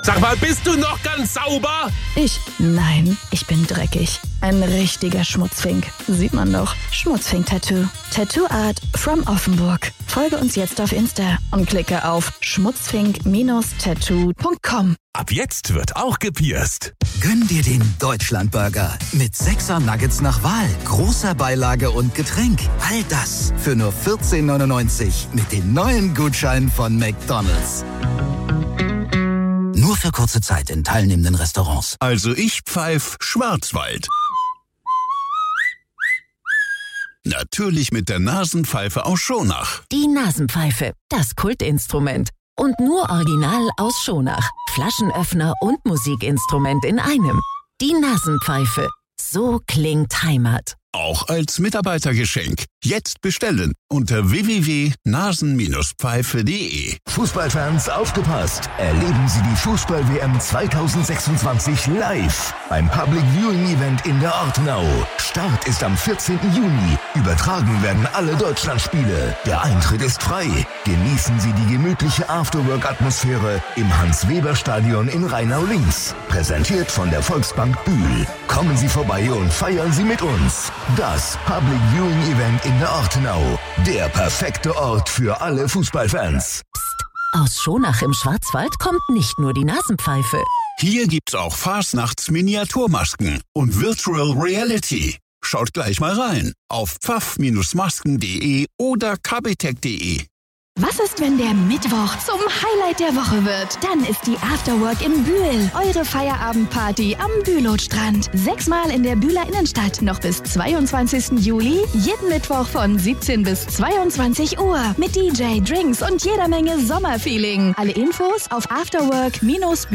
Sag mal, bist du noch ganz sauber? Nein, ich bin dreckig. Ein richtiger Schmutzfink. Sieht man doch. Schmutzfink-Tattoo. Tattoo Art from Offenburg. Folge uns jetzt auf Insta und klicke auf schmutzfink-tattoo.com. Ab jetzt wird auch gepierst. Gönn dir den Deutschlandburger mit 6er Nuggets nach Wahl, großer Beilage und Getränk. All das für nur 14,99 mit dem neuen Gutschein von McDonald's. Nur für kurze Zeit in teilnehmenden Restaurants. Also ich pfeif Schwarzwald. Natürlich mit der Nasenpfeife aus Schonach. Die Nasenpfeife, das Kultinstrument. Und nur original aus Schonach. Flaschenöffner und Musikinstrument in einem. Die Nasenpfeife. So klingt Heimat. Auch als Mitarbeitergeschenk. Jetzt bestellen unter www.nasen-pfeife.de. Fußballfans, aufgepasst! Erleben Sie die Fußball-WM 2026 live beim Public Viewing Event in der Ortenau. Start ist am 14. Juni. Übertragen werden alle Deutschlandspiele. Der Eintritt ist frei. Genießen Sie die gemütliche Afterwork-Atmosphäre im Hans-Weber-Stadion in Rheinau-Linz. Präsentiert von der Volksbank Bühl. Kommen Sie vorbei und feiern Sie mit uns. Das Public Viewing Event in der Ortenau. Der perfekte Ort für alle Fußballfans. Psst, aus Schonach im Schwarzwald kommt nicht nur die Nasenpfeife. Hier gibt's auch Fastnachts-Miniaturmasken und Virtual Reality. Schaut gleich mal rein auf pfaff-masken.de oder kabitech.de. Was ist, wenn der Mittwoch zum Highlight der Woche wird? Dann ist die Afterwork im Bühl. Eure Feierabendparty am Bülowstrand. 6-mal in der Bühler Innenstadt. Noch bis 22. Juli. Jeden Mittwoch von 17 bis 22 Uhr. Mit DJ, Drinks und jeder Menge Sommerfeeling. Alle Infos auf afterwork-